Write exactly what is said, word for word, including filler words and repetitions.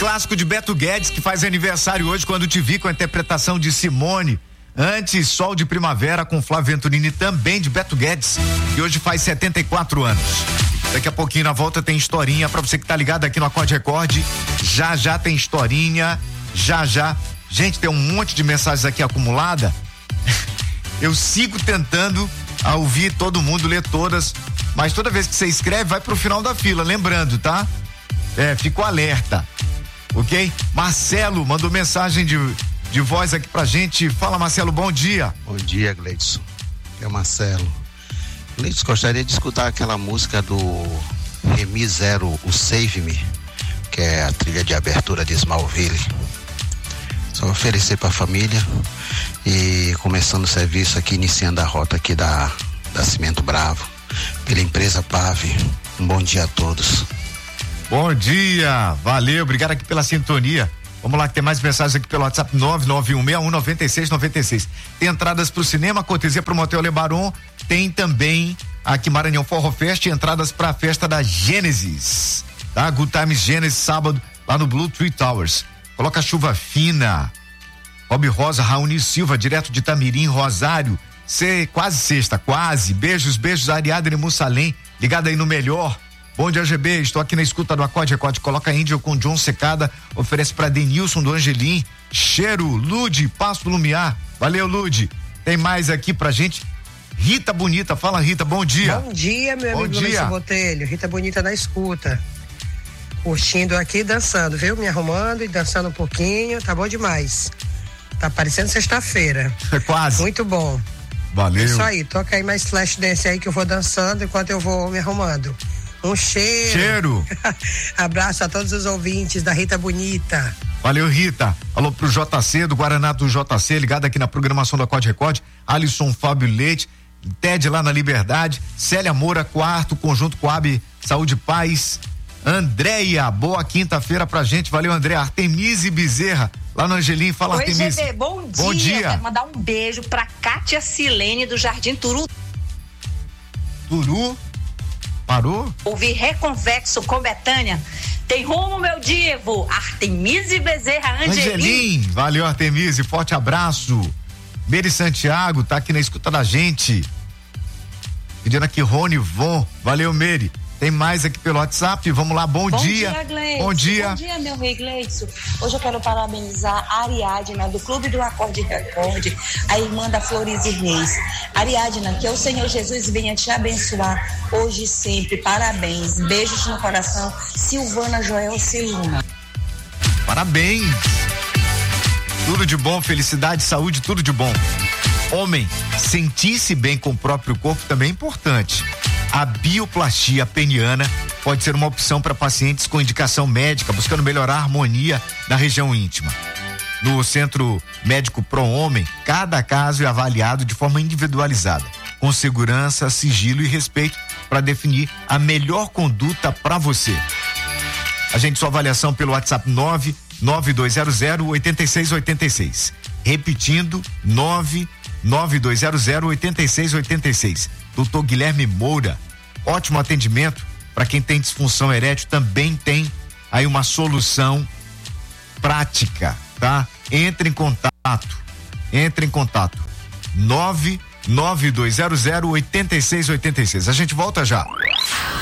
clássico de Beto Guedes, que faz aniversário hoje, Quando Te Vi, com a interpretação de Simone. Antes, Sol de Primavera, com Flávio Venturini, também de Beto Guedes, e hoje faz setenta e quatro anos. Daqui a pouquinho na volta tem historinha pra você que tá ligado aqui no Acorde Recorde. Já já tem historinha, já já. Gente, tem um monte de mensagens aqui acumulada. Eu sigo tentando a ouvir todo mundo, ler todas, mas toda vez que você escreve, vai pro final da fila, lembrando, tá? É, ficou alerta, ok? Marcelo mandou mensagem de, de voz aqui pra gente. Fala, Marcelo, bom dia. Bom dia, Gleidson. É o Marcelo. Gleidson, gostaria de escutar aquela música do Remi Zero, o Save Me, que é a trilha de abertura de Smallville. Só oferecer pra família e começando o serviço aqui, iniciando a rota aqui da, da Cimento Bravo, pela empresa Pave. Um bom dia a todos. Bom dia, valeu, obrigado aqui pela sintonia. Vamos lá que tem mais mensagens aqui pelo WhatsApp nove nove um seis um nove seis nove seis. Tem entradas pro cinema, cortesia pro Motel Le Baron, tem também aqui Maranhão Forró Fest, entradas pra festa da Gênesis, tá? Good Times Gênesis, sábado, lá no Blue Tree Towers. Coloca Chuva Fina, Rob Rosa, Raoni Silva, direto de Tamirim, Rosário, cê, quase sexta, quase, beijos, beijos, Ariadne Mussalem, ligada aí no melhor. Bom dia, G B, estou aqui na escuta do Acorde Recorde, coloca Índio com John Secada, oferece pra Denilson do Angelim, Cheiro, Lude, Passo do Lumiar, valeu, Lude. Tem mais aqui pra gente, Rita Bonita, fala, Rita, bom dia. Bom dia, meu bom amigo Luiz Botelho, Rita Bonita na escuta, curtindo aqui, dançando, viu? Me arrumando e dançando um pouquinho, tá bom demais, tá parecendo sexta-feira. É quase. Muito bom. Valeu. Isso aí, toca aí mais flash dance aí que eu vou dançando enquanto eu vou me arrumando. Um cheiro. Cheiro. Abraço a todos os ouvintes da Rita Bonita. Valeu, Rita. Alô pro J C, do Guaraná do J C, ligado aqui na programação do Acorde Recorde. Alisson Fábio Leite, Ted lá na Liberdade, Célia Moura, quarto, Conjunto Coab, Saúde e Paz. Andréia, boa quinta-feira pra gente. Valeu, André. Artemise Bezerra, lá no Angelim. Fala, Oi, Artemise. G B, bom dia. Bom dia. Quero mandar um beijo pra Kátia Silene, do Jardim Turu. Turu? Parou? Ouvir Reconvexo com Betânia. Tem rumo, meu divo. Artemise Bezerra, Angelim. Angelim. Valeu, Artemise. Forte abraço. Meri Santiago, tá aqui na escuta da gente. Pedindo aqui Rony Von. Valeu, Meri. Tem mais aqui pelo WhatsApp, vamos lá, bom, bom dia. dia Gleidson. Bom dia. Bom dia, meu rei Gleidson. Hoje eu quero parabenizar a Ariadna, do Clube do Acorde Recorde, a irmã da Florize Reis. Ariadna, que o Senhor Jesus venha te abençoar hoje e sempre. Parabéns, beijos no coração. Silvana Joel Siluma. Parabéns. Tudo de bom, felicidade, saúde, tudo de bom. Homem, sentir-se bem com o próprio corpo também é importante. A bioplastia peniana pode ser uma opção para pacientes com indicação médica, buscando melhorar a harmonia da região íntima. No Centro Médico Pro Homem, cada caso é avaliado de forma individualizada, com segurança, sigilo e respeito para definir a melhor conduta para você. Agende sua avaliação pelo WhatsApp nove nove dois zero zero oito seis oito seis. Repetindo, nove nove dois zero zero oito seis oito seis. Doutor Guilherme Moura, ótimo atendimento para quem tem disfunção erétil, também tem aí uma solução prática, tá? Entre em contato, entre em contato, nove nove dois zero zero oito seis oito seis. A gente volta já.